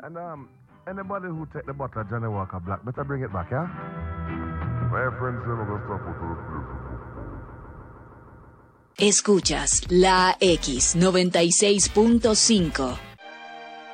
And anybody who take the bottle of Johnny Walker Black, better bring it back, yeah? My friends say I'm gonna stop with those places. Escuchas la X 96.5.